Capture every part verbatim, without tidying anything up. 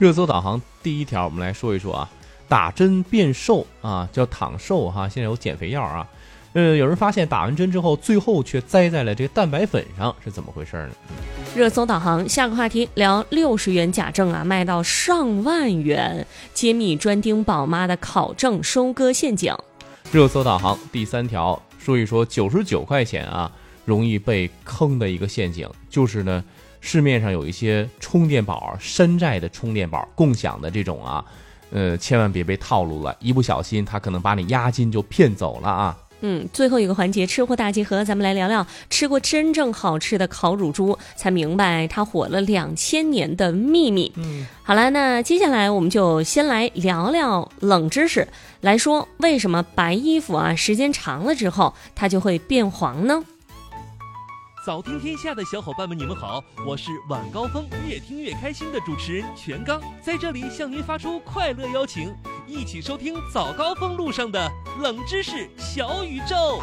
热搜导航第一条，我们来说一说啊，打针变瘦啊，叫躺瘦哈，现在有减肥药啊。呃，有人发现打完针之后，最后却栽在了这个蛋白粉上，是怎么回事呢？ 热搜导航，下个话题聊六十元假证啊，卖到上万元，揭秘专盯宝妈的考证收割陷阱。 热搜导航第三条，说一说九十九块钱啊，容易被坑的一个陷阱，就是呢，市面上有一些充电宝，山寨的充电宝，共享的这种啊，呃，千万别被套路了，一不小心他可能把你押金就骗走了啊。 嗯，最后一个环节，吃货大集合，咱们来聊聊吃过真正好吃的烤乳猪，才明白它火了两千年的秘密。嗯，好了，那接下来我们就先来聊聊冷知识，来说为什么白衣服啊，时间长了之后它就会变黄呢？ 早听天下的小伙伴们，你们好，我是晚高峰越听越开心的主持人全刚，在这里向您发出快乐邀请，一起收听早高峰路上的冷知识小宇宙。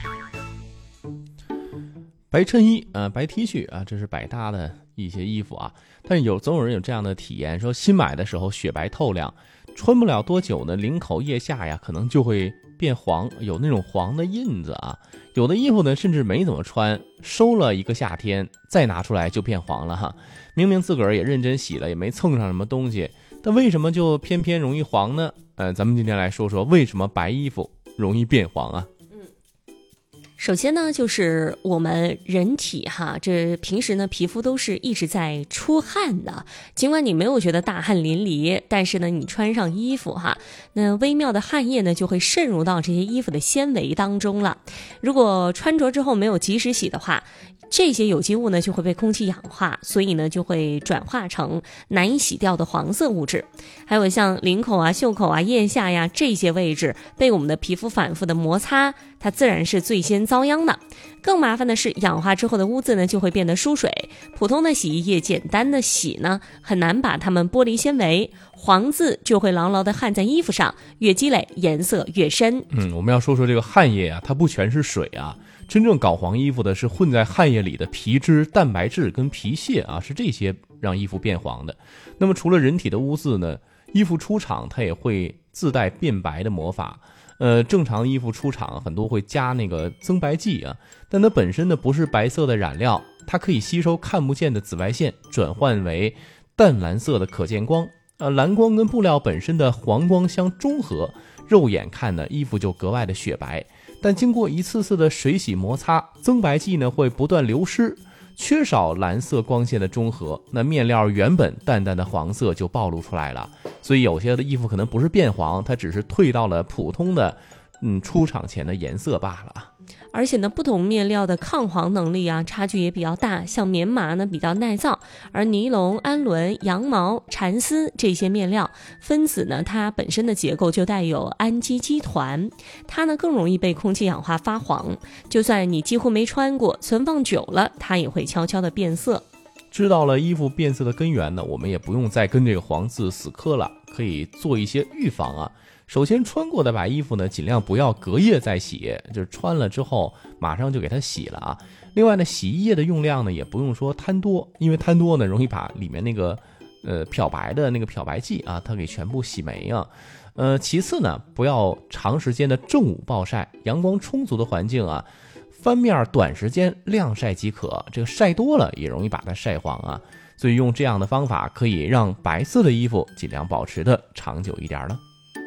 白衬衣啊、呃，白 T 恤啊，这是百搭的一些衣服啊，但有总有人有这样的体验，说新买的时候雪白透亮，穿不了多久呢，领口腋下呀可能就会变黄，有那种黄的印子啊。有的衣服呢甚至没怎么穿，收了一个夏天再拿出来就变黄了哈。明明自个儿也认真洗了，也没蹭上什么东西，但为什么就偏偏容易黄呢？呃，咱们今天来说说为什么白衣服容易变黄啊。 首先呢，就是我们人体哈，这平时呢皮肤都是一直在出汗的，尽管你没有觉得大汗淋漓，但是呢你穿上衣服哈，那微妙的汗液呢就会渗入到这些衣服的纤维当中了。如果穿着之后没有及时洗的话，这些有机物呢就会被空气氧化，所以呢就会转化成难以洗掉的黄色物质。还有像领口啊、袖口啊、腋下呀这些位置被我们的皮肤反复的摩擦，它自然是最先遭殃的。更麻烦的是，氧化之后的污渍呢就会变得疏水，普通的洗衣液简单的洗呢很难把它们剥离纤维，黄渍就会牢牢的焊在衣服上，越积累颜色越深。 嗯，我们要说说这个汗液啊，它不全是水啊，真正搞黄衣服的是混在汗液里的皮脂、蛋白质跟皮屑啊，是这些让衣服变黄的。那么除了人体的污渍呢，衣服出厂它也会自带变白的魔法。呃，正常的衣服出厂很多会加那个增白剂啊，但它本身呢不是白色的染料，它可以吸收看不见的紫外线，转换为淡蓝色的可见光。呃，蓝光跟布料本身的黄光相中和，肉眼看呢衣服就格外的雪白。但经过一次次的水洗摩擦，增白剂呢会不断流失，缺少蓝色光线的中和，那面料原本淡淡的黄色就暴露出来了。所以有些的衣服可能不是变黄，它只是褪到了普通的嗯出厂前的颜色罢了。 而且呢，不同面料的抗黄能力啊，差距也比较大。像棉麻呢比较耐造，而尼龙、氨纶、羊毛、蚕丝这些面料分子呢，它本身的结构就带有氨基基团，它呢更容易被空气氧化发黄。就算你几乎没穿过，存放久了，它也会悄悄的变色。 知道了衣服变色的根源呢，我们也不用再跟这个黄字死磕了，可以做一些预防啊。首先，穿过的白衣服呢，尽量不要隔夜再洗，就是穿了之后马上就给它洗了啊。另外呢，洗衣液的用量呢，也不用说贪多，因为贪多呢，容易把里面那个呃漂白的那个漂白剂啊，它给全部洗没啊。呃，其次呢，不要长时间的正午暴晒，阳光充足的环境啊，翻面短时间晾晒即可。这个晒多了也容易把它晒黄啊，所以用这样的方法可以让白色的衣服尽量保持的长久一点呢。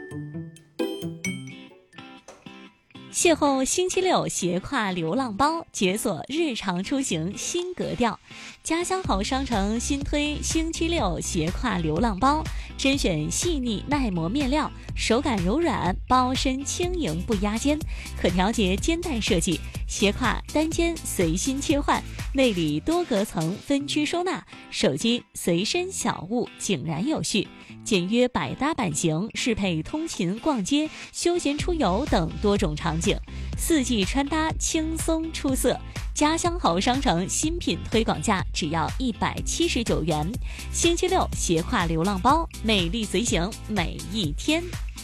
邂逅星期六斜挎流浪包，解锁日常出行新格调。家乡好商城新推星期六斜挎流浪包，甄选细腻耐磨面料，手感柔软，包身轻盈不压肩，可调节肩带设计，斜挎单肩随心切换，内里多隔层分区收纳，手机随身小物井然有序，简约百搭版型，适配通勤、逛街、休闲出游等多种场景，四季穿搭轻松出色。家乡好商城新品推广价只要一百七十九元，星期六斜挎流浪包，美丽随行每一天。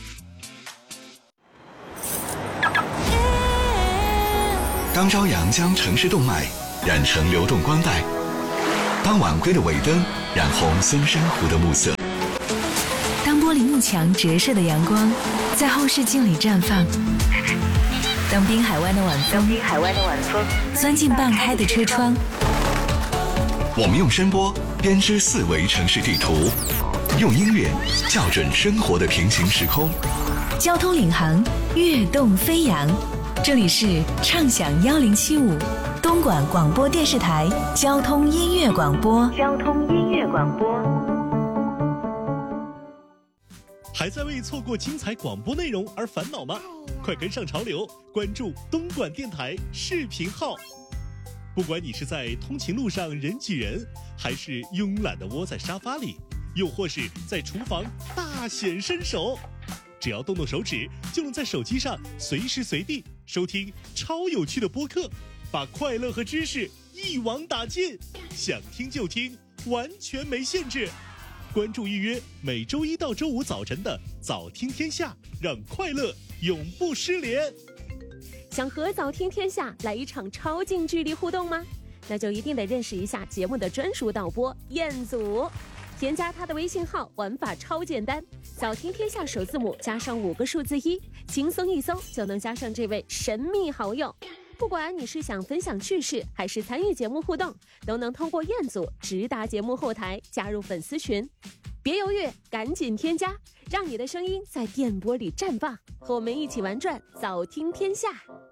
当朝阳将城市动脉染成流动光带，当晚归的尾灯染红松山湖的暮色。 幕墙折射的阳光在后视镜里绽放。当滨海湾的晚风，滨海湾的晚风钻进半开的车窗， 我们用声波编织四维城市地图，用音乐校准生活的平行时空。 交通领航，跃动飞扬。这里是畅享幺零七五东莞广播电视台交通音乐广播。交通音乐广播。 还在为错过精彩广播内容而烦恼吗？快跟上潮流，关注东莞电台视频号。不管你是在通勤路上人挤人，还是慵懒地窝在沙发里，又或是在厨房大显身手，只要动动手指，就能在手机上随时随地收听超有趣的播客，把快乐和知识一网打尽，想听就听，完全没限制。关注预约每周一到周五早晨的早听天下，让快乐永不失联。 想和早听天下来一场超近距离互动吗？那就一定得认识一下节目的专属导播彦祖。添加他的微信号，玩法超简单，早听天下首字母加上五个数字一，轻松一搜就能加上这位神秘好友。不管你是想分享趣事，还是参与节目互动，都能通过彦祖直达节目后台加入粉丝群。别犹豫，赶紧添加，让你的声音在电波里绽放，和我们一起玩转早听天下。